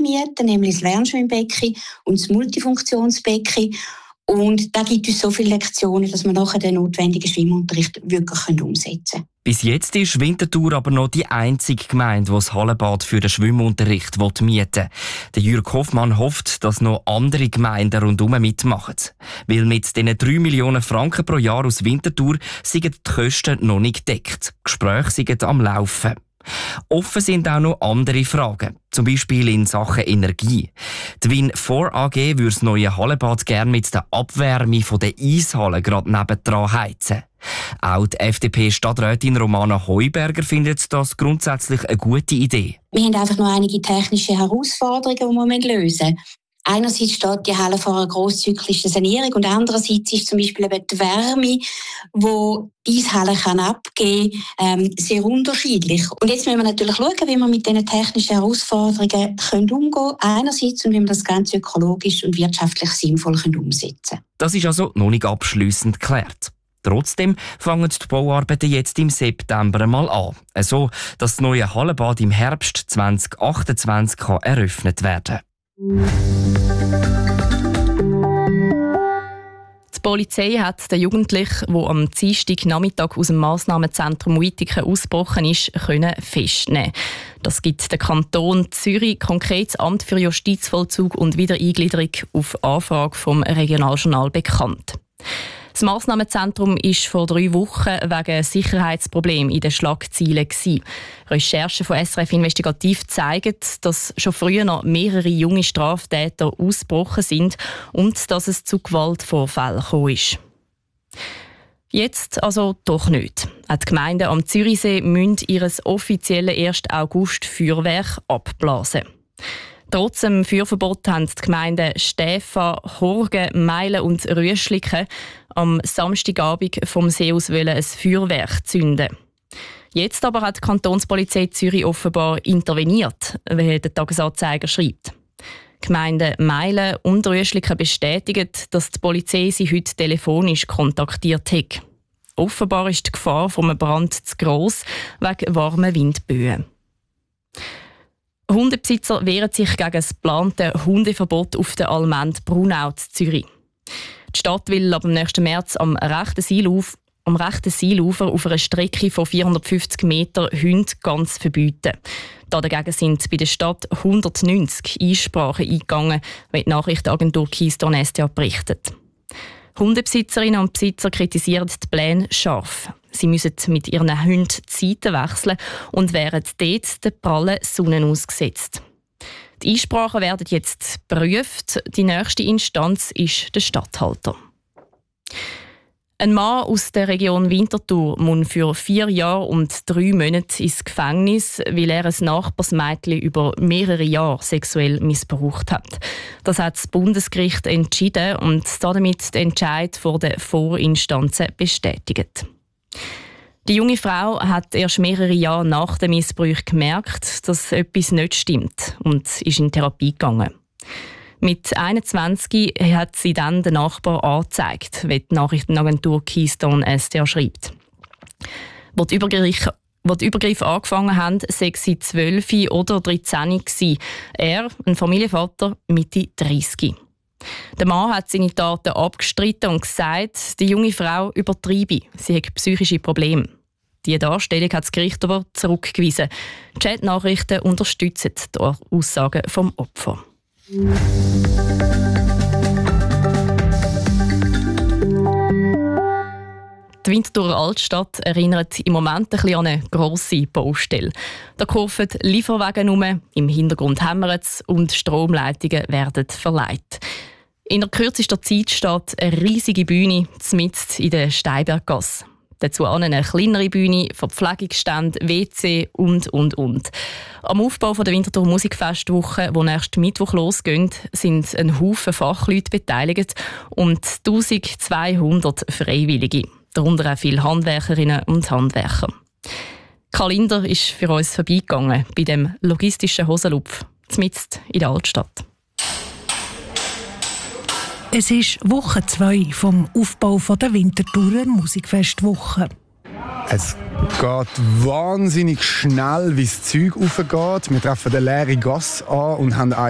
mieten, nämlich das Lernschwimmbecken und das Multifunktionsbecken. Und da gibt uns so viele Lektionen, dass wir nachher den notwendigen Schwimmunterricht wirklich umsetzen können. Bis jetzt ist Winterthur aber noch die einzige Gemeinde, die das Hallenbad für den Schwimmunterricht mieten will. Der Jürg Hoffmann hofft, dass noch andere Gemeinden rundherum mitmachen. Weil mit diesen 3 Millionen Franken pro Jahr aus Winterthur sind die Kosten noch nicht gedeckt. Gespräche sind am Laufen. Offen sind auch noch andere Fragen, zum Beispiel in Sachen Energie. Die Win4 AG würde das neue Hallenbad gerne mit der Abwärme der Eishalle gerade nebendran heizen. Auch die FDP-Stadträtin Romana Heuberger findet das grundsätzlich eine gute Idee. Wir haben einfach noch einige technische Herausforderungen, die wir lösen müssen. Einerseits steht die Halle vor einer grosszyklischer Sanierung und andererseits ist zum Beispiel eben die Wärme, die die Halle abgeben kann, sehr unterschiedlich. Und jetzt müssen wir natürlich schauen, wie wir mit diesen technischen Herausforderungen umgehen können. Einerseits und wie wir das Ganze ökologisch und wirtschaftlich sinnvoll umsetzen können. Das ist also noch nicht abschliessend geklärt. Trotzdem fangen die Bauarbeiten jetzt im September mal an. So, dass das neue Hallenbad im Herbst 2028 eröffnet werden kann. Die Polizei hat den Jugendlichen, der am Dienstagnachmittag aus dem Massnahmenzentrum Uitiken ausgebrochen ist, festnehmen. Das gibt der Kanton Zürich, konkret das Amt für Justizvollzug und Wiedereingliederung, auf Anfrage vom Regionaljournal bekannt. Das Massnahmenzentrum war vor 3 Wochen wegen Sicherheitsproblemen in den Schlagzeilen. Recherchen von SRF Investigativ zeigen, dass schon früher noch mehrere junge Straftäter ausgebrochen sind und dass es zu Gewaltvorfällen gekommen ist. Jetzt also doch nicht. Auch die Gemeinden am Zürichsee müssen ihr offizielles 1. August-Feuerwerk abblasen. Trotz dem Feuerverbot haben die Gemeinden Stäfa, Horgen, Meilen und Rüschliken am Samstagabend vom See aus ein Feuerwerk zünden. Jetzt aber hat die Kantonspolizei Zürich offenbar interveniert, wie der Tagesanzeiger schreibt. Die Gemeinden Meilen und Rüschliken bestätigen, dass die Polizei sie heute telefonisch kontaktiert hat. Offenbar ist die Gefahr von einem Brand zu gross wegen warmen Windböen. Hundebesitzer wehren sich gegen das geplante Hundeverbot auf der Allmende Brunau in Zürich. Die Stadt will ab dem nächsten März am rechten Seilufer auf einer Strecke von 450 Metern Hunde ganz verbieten. Dagegen sind bei der Stadt 190 Einsprachen eingegangen, wie die Nachrichtenagentur Keystone SDA berichtet. Hundebesitzerinnen und Besitzer kritisieren die Pläne scharf. Sie müssen mit ihren Hunden die Seiten wechseln und wären dort der prallen Sonne ausgesetzt. Die Einsprachen werden jetzt geprüft. Die nächste Instanz ist der Statthalter. Ein Mann aus der Region Winterthur muss für 4 Jahre und 3 Monate ins Gefängnis, weil er ein Nachbarsmädchen über mehrere Jahre sexuell missbraucht hat. Das hat das Bundesgericht entschieden und damit den Entscheid vor den Vorinstanzen bestätigt. Die junge Frau hat erst mehrere Jahre nach dem Missbrauch gemerkt, dass etwas nicht stimmt und ist in Therapie gegangen. Mit 21 hat sie dann den Nachbar angezeigt, wie die Nachrichtenagentur Keystone SDA schreibt. Wo die Übergriffe angefangen haben, sei sie 12 oder 13 gewesen. Er, ein Familienvater, Mitte 30. Der Mann hat seine Taten abgestritten und gesagt, die junge Frau übertreibe, sie habe psychische Probleme. Diese Darstellung hat das Gericht aber zurückgewiesen. Die Chat-Nachrichten unterstützen die Aussagen vom Opfer. Die Winterthurer Altstadt erinnert im Moment ein bisschen an eine grosse Baustelle. Da kurven Lieferwagen herum, im Hintergrund hämmert es und Stromleitungen werden verleiht. In der kürzesten Zeit steht eine riesige Bühne mitten in der Steinberggasse. Dazu eine kleinere Bühne, Verpflegungsstände, WC und. Am Aufbau der Winterthur Musikfestwoche, die nächsten Mittwoch losgeht, sind ein Haufen Fachleute beteiligt und 1200 Freiwillige. Darunter auch viele Handwerkerinnen und Handwerker. Karl Linder ist für uns vorbeigegangen bei dem logistischen Hosenlupf, mitten in der Altstadt. Es ist Woche 2 vom Aufbau der Winterthurer Musikfestwoche. Es geht wahnsinnig schnell, wie das Zeug raufgeht. Wir treffen eine leere Gasse an und haben